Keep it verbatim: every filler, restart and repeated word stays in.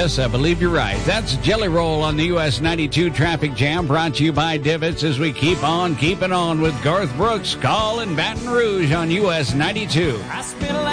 Yes, I believe you're right. That's Jelly Roll on the U S ninety-two Traffic Jam, brought to you by Divots as we keep on keeping on with Garth Brooks. Call in Baton Rouge on U S ninety-two. I spent a